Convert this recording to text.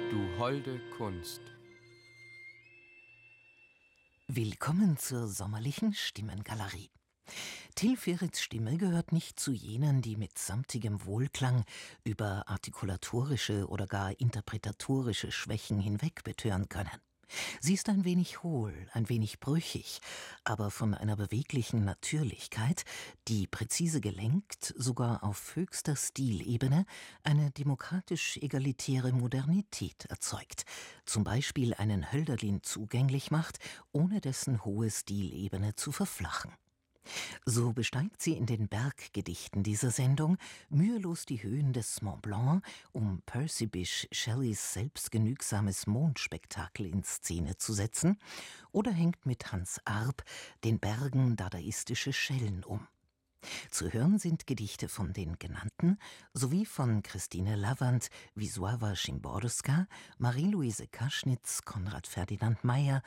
Du holde Kunst. Willkommen zur sommerlichen Stimmengalerie. Till Ferits Stimme gehört nicht zu jenen, die mit samtigem Wohlklang über artikulatorische oder gar interpretatorische Schwächen hinweg betören können. Sie ist ein wenig hohl, ein wenig brüchig, aber von einer beweglichen Natürlichkeit, die präzise gelenkt, sogar auf höchster Stilebene, eine demokratisch-egalitäre Modernität erzeugt, zum Beispiel einen Hölderlin zugänglich macht, ohne dessen hohe Stilebene zu verflachen. So besteigt sie in den Berggedichten dieser Sendung mühelos die Höhen des Mont Blanc, um Percy Bysshe Shelleys selbstgenügsames Mondspektakel in Szene zu setzen, oder hängt mit Hans Arp den Bergen dadaistische Schellen um. Zu hören sind Gedichte von den Genannten sowie von Christine Lavand, Wisława Szymborska, Marie-Louise Kaschnitz, Konrad Ferdinand Meyer,